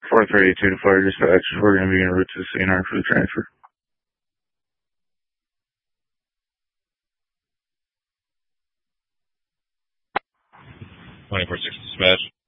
4382 to Fire Dispatch. We're going to be en route to the CNR for the transfer. 24-6 Dispatch.